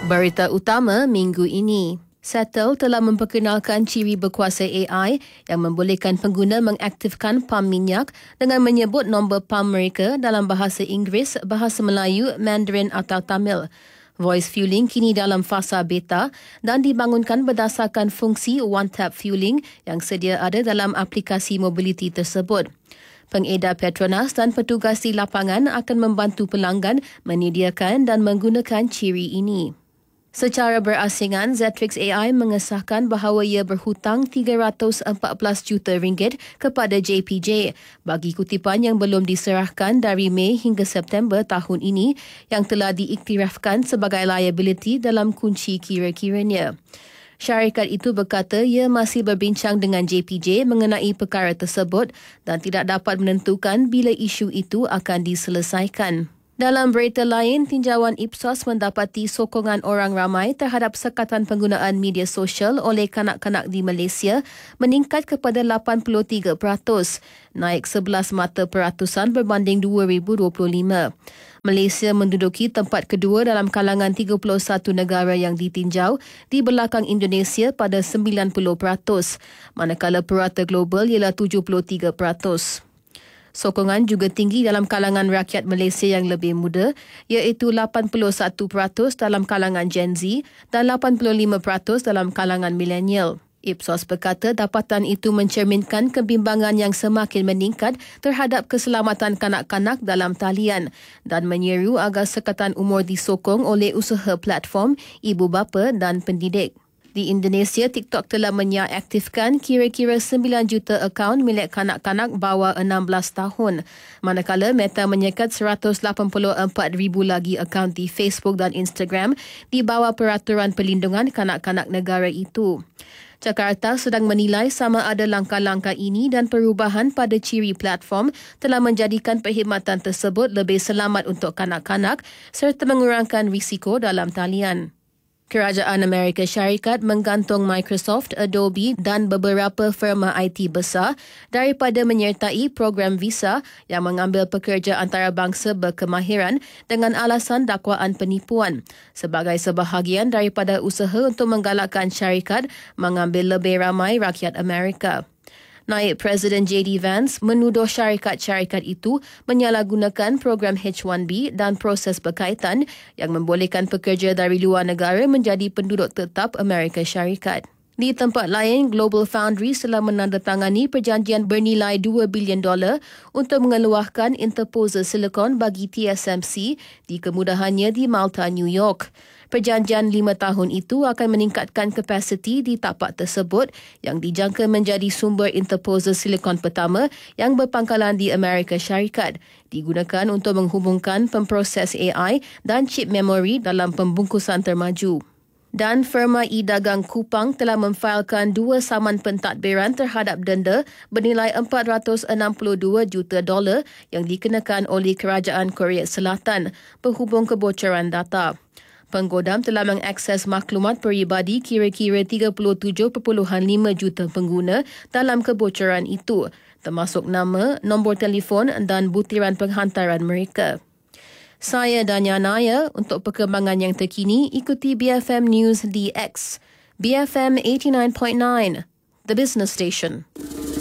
Berita utama minggu ini. Settle telah memperkenalkan ciri berkuasa AI yang membolehkan pengguna mengaktifkan pam minyak dengan menyebut nombor pam mereka dalam bahasa Inggeris, bahasa Melayu, Mandarin atau Tamil. Voice fueling kini dalam fasa beta dan dibangunkan berdasarkan fungsi one-tap fueling yang sedia ada dalam aplikasi mobiliti tersebut. Pengedar Petronas dan petugas di lapangan akan membantu pelanggan menyediakan dan menggunakan ciri ini. Secara berasingan, Zetrix AI mengesahkan bahawa ia berhutang 314 juta ringgit kepada JPJ bagi kutipan yang belum diserahkan dari Mei hingga September tahun ini yang telah diiktirafkan sebagai liability dalam kunci kira-kiranya. Syarikat itu berkata ia masih berbincang dengan JPJ mengenai perkara tersebut dan tidak dapat menentukan bila isu itu akan diselesaikan. Dalam berita lain, tinjauan Ipsos mendapati sokongan orang ramai terhadap sekatan penggunaan media sosial oleh kanak-kanak di Malaysia meningkat kepada 83%, naik 11 mata peratusan berbanding 2025. Malaysia menduduki tempat kedua dalam kalangan 31 negara yang ditinjau di belakang Indonesia pada 90%, manakala purata global ialah 73%. Sokongan juga tinggi dalam kalangan rakyat Malaysia yang lebih muda, iaitu 81% dalam kalangan Gen Z dan 85% dalam kalangan milenial. Ipsos berkata dapatan itu mencerminkan kebimbangan yang semakin meningkat terhadap keselamatan kanak-kanak dalam talian dan menyeru agar sekatan umur disokong oleh usaha platform, ibu bapa dan pendidik. Di Indonesia, TikTok telah menyaaktifkan kira-kira 9 juta akaun milik kanak-kanak bawah 16 tahun. Manakala Meta menyekat 184,000 lagi akaun di Facebook dan Instagram di bawah peraturan perlindungan kanak-kanak negara itu. Jakarta sedang menilai sama ada langkah-langkah ini dan perubahan pada ciri platform telah menjadikan perkhidmatan tersebut lebih selamat untuk kanak-kanak serta mengurangkan risiko dalam talian. Kerajaan Amerika Syarikat menggantung Microsoft, Adobe dan beberapa firma IT besar daripada menyertai program visa yang mengambil pekerja antarabangsa berkemahiran dengan alasan dakwaan penipuan sebagai sebahagian daripada usaha untuk menggalakkan syarikat mengambil lebih ramai rakyat Amerika. Naib Presiden J.D. Vance menuduh syarikat-syarikat itu menyalahgunakan program H1B dan proses berkaitan yang membolehkan pekerja dari luar negara menjadi penduduk tetap Amerika Syarikat. Di tempat lain, Global Foundries telah menandatangani perjanjian bernilai $2 bilion untuk mengeluarkan interposer silikon bagi TSMC di kemudahannya di Malta, New York. Perjanjian 5 tahun itu akan meningkatkan kapasiti di tapak tersebut yang dijangka menjadi sumber interposer silikon pertama yang berpangkalan di Amerika Syarikat, digunakan untuk menghubungkan pemproses AI dan chip memori dalam pembungkusan termaju. Dan firma e-dagang Kupang telah memfailkan 2 saman pentadbiran terhadap denda bernilai $462 juta yang dikenakan oleh Kerajaan Korea Selatan berhubung kebocoran data. Penggodam telah mengakses maklumat peribadi kira-kira 37.5 juta pengguna dalam kebocoran itu, termasuk nama, nombor telefon dan butiran penghantaran mereka. Saya Danya Naya. Untuk perkembangan yang terkini, ikuti BFM News di X. BFM 89.9, The Business Station.